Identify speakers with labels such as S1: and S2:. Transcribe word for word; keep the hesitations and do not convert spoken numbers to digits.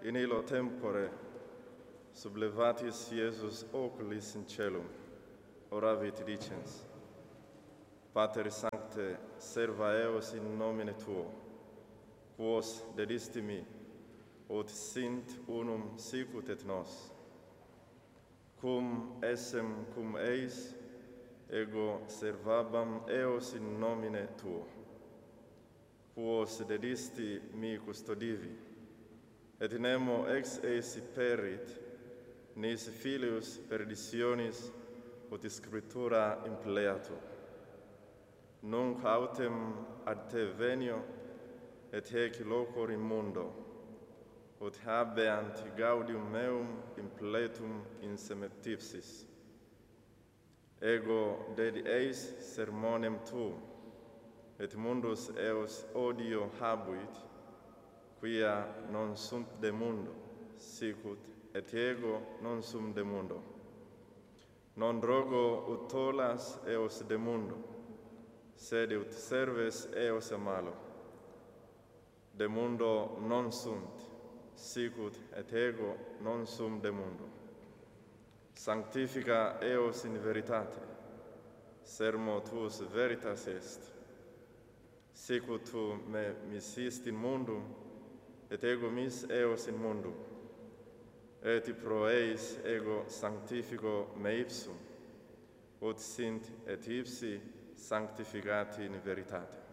S1: in illo tempore sublevatis Iesus oculis in celum, oravit dicens: Pater Sancte, serva eos in nomine Tuo, quos dedisti mi, ut sint unum sicut et nos, cum essem cum eis, ego servabam eos in nomine Tuo, quos dedisti mi custodivi, et nemo ex eisi perit, nis filius perditionis ut scriptura impleatur. Nunc autem ad te venio, et hec locor immundo, ut habeant gaudium meum impletum in semetipsis. Ego dedi eis sermonem tuum, et mundus eos odio habuit, quia non sunt de mundo, sicut et ego non sum de mundo. Non rogo ut tollas eos de mundo, sed ut serves eos a malo. De mundo non sunt, sicut et ego non sum de mundo. Sanctifica eos in veritate, sermo tuus veritas est. Sicut tu me misist in mundum, et ego mis eos in mundum, et pro eis ego sanctifico me ipsum, ut sint et ipsi sanctificati in veritate.